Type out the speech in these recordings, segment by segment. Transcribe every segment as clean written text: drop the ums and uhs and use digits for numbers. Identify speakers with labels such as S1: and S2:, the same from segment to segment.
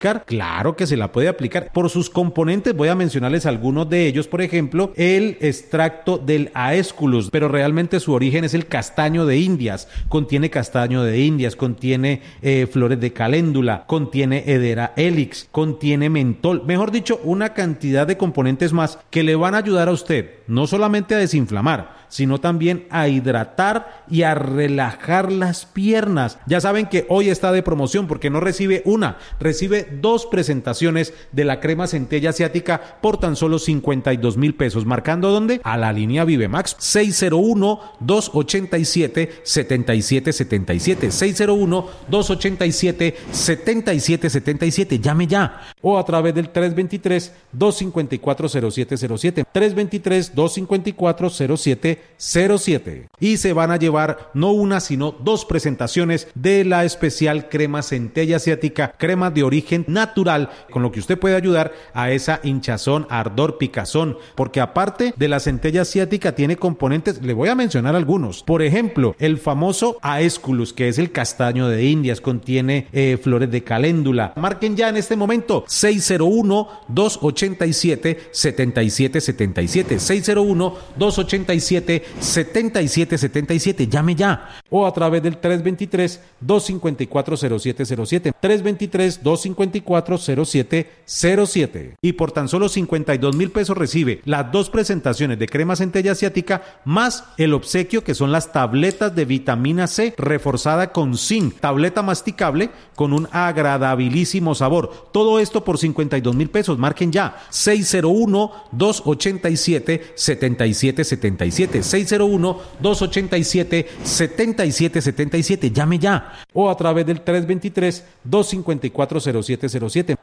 S1: Claro que se la puede aplicar. Por sus componentes voy a mencionarles algunos de ellos. Por ejemplo, el extracto del Aesculus, pero realmente su origen es el castaño de Indias. Contiene castaño de Indias, contiene flores de caléndula, contiene Hedera helix, contiene mentol. Mejor dicho, una cantidad de componentes más que le van a ayudar a usted no solamente a desinflamar, sino también a hidratar y a relajar las piernas. Ya saben que hoy está de promoción porque no recibe una, recibe 2 presentaciones de la crema centella asiática por tan solo 52,000 pesos. ¿Marcando dónde? A la línea Vivemax 601-287-7777, 601-287-7777. Llame ya, o a través del 323-254-0707, 323-254-0707, y se van a llevar no una sino 2 presentaciones de la especial crema centella asiática, crema de origen natural, con lo que usted puede ayudar a esa hinchazón, ardor, picazón, porque aparte de la centella asiática tiene componentes, le voy a mencionar algunos. Por ejemplo, el famoso Aesculus, que es el castaño de Indias, contiene flores de caléndula. Marquen ya en este momento 601-287-7777, 601-287-7777. Llame ya, o a través del 323-254-0707, 323-254-0707. Y por tan solo 52,000 pesos recibe las 2 presentaciones de crema centella asiática más el obsequio, que son las tabletas de vitamina C reforzada con zinc, tableta masticable con un agradabilísimo sabor. Todo esto por 52,000 pesos. Marquen ya 601-287-7777, 601-287-7777. Llame ya, o a través del 323-254-0707,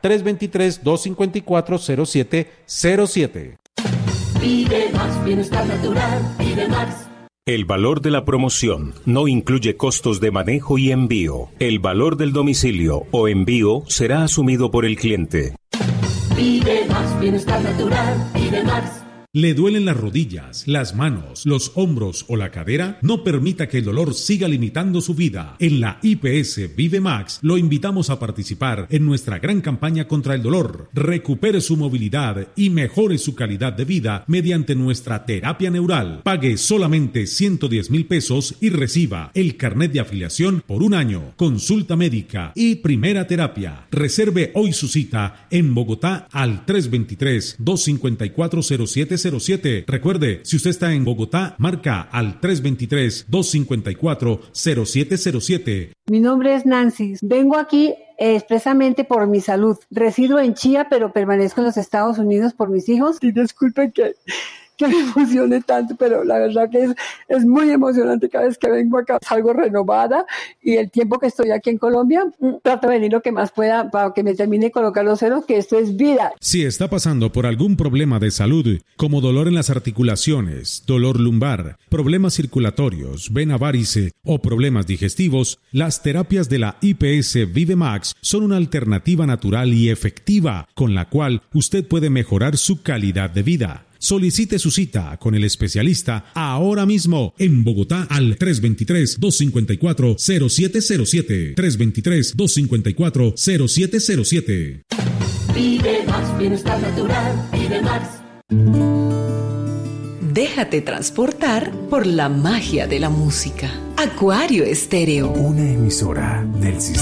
S1: 323-254-0707.
S2: Vive más bienestar natural, vive más.
S3: El valor de la promoción no incluye costos de manejo y envío. El valor del domicilio o envío será asumido por el cliente.
S2: Vive más bienestar natural, vive más.
S4: ¿Le duelen las rodillas, las manos, los hombros o la cadera? No permita que el dolor siga limitando su vida. En la IPS Vive Max lo invitamos a participar en nuestra gran campaña contra el dolor. Recupere su movilidad y mejore su calidad de vida mediante nuestra terapia neural. Pague solamente 110,000 pesos y reciba el carnet de afiliación por 1 año, consulta médica y primera terapia. Reserve hoy su cita en Bogotá al 323-254-0707. Recuerde, si usted está en Bogotá, marca al 323-254-0707.
S5: Mi nombre es Nancy. Vengo aquí expresamente por mi salud. Resido en Chía, pero permanezco en los Estados Unidos por mis hijos. Y disculpen que me emocione tanto, pero la verdad que es muy emocionante. Cada vez que vengo acá salgo renovada, y el tiempo que estoy aquí en Colombia trato de venir lo que más pueda para que me termine de colocar los ceros, que esto es vida.
S4: Si está pasando por algún problema de salud, como dolor en las articulaciones, dolor lumbar, problemas circulatorios, vena varice o problemas digestivos, las terapias de la IPS Vive Max son una alternativa natural y efectiva con la cual usted puede mejorar su calidad de vida. Solicite su cita con el especialista ahora mismo en Bogotá al 323-254-0707, 323-254-0707.
S2: Vive más bienestar natural, vive más.
S6: Déjate transportar por la magia de la música. Acuario Estéreo.
S7: Una emisora del sistema.